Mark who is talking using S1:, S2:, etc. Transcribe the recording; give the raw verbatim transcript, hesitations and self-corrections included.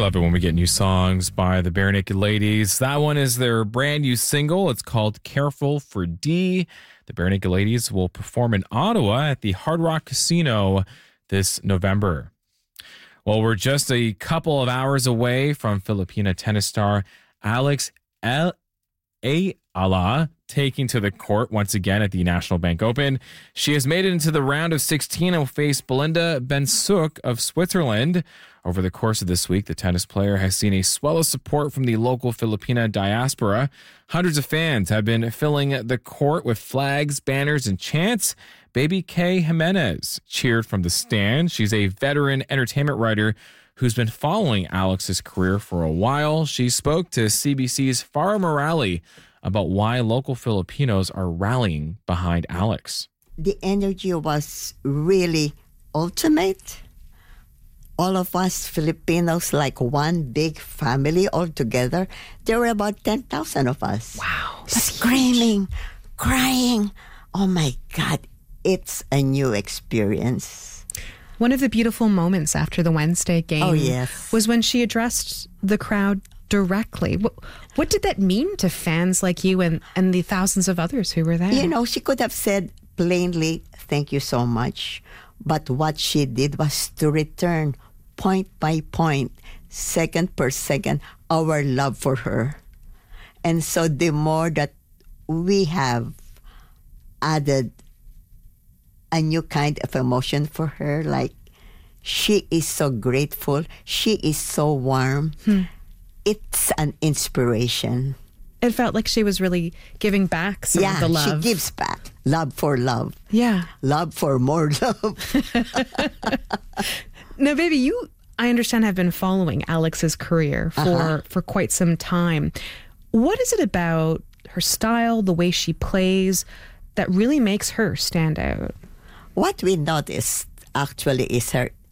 S1: love it when we get new songs by the Bare Naked Ladies. That one is their brand new single. It's called Careful for D. The Bare Naked Ladies will perform in Ottawa at the Hard Rock Casino this November. Well, we're just a couple of hours away from Filipina tennis star Alex El- Ayala taking to the court once again at the National Bank Open. She has made it into the round of sixteen and will face Belinda Bencic of Switzerland. Over the course of this week, the tennis player has seen a swell of support from the local Filipina diaspora. Hundreds of fans have been filling the court with flags, banners, and chants. Baby K Jimenez cheered from the stand. She's a veteran entertainment writer who's been following Alex's career for a while. She spoke to C B C's Farah Morali about why local Filipinos are rallying behind Alex.
S2: The energy was really ultimate. All of us Filipinos, like one big family all together. There were about ten thousand of us.
S3: Wow.
S2: Screaming, crying. Oh my God, it's a new experience.
S3: One of the beautiful moments after the Wednesday game
S2: oh, yes.
S3: was when she addressed the crowd directly. What, what did that mean to fans like you and, and the thousands of others who were there?
S2: You know, she could have said plainly, thank you so much. But what she did was to return point by point, second per second, our love for her. And so the more that we have added a new kind of emotion for her, like she is so grateful, she is so warm. Hmm. It's an inspiration.
S3: It felt like she was really giving back some
S2: yeah,
S3: of the love.
S2: Yeah, she gives back. Love for love.
S3: Yeah.
S2: Love for more love.
S3: Now, baby, you, I understand, have been following Alex's career for, uh-huh. for quite some time. What is it about her style, the way she plays, that really makes her stand out?
S2: What we noticed, actually, is her